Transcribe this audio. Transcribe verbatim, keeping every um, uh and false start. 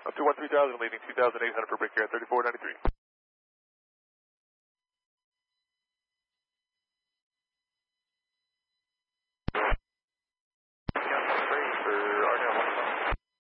two one three thousand, leading two thousand eight hundred for Brickyard thirty-four ninety-three.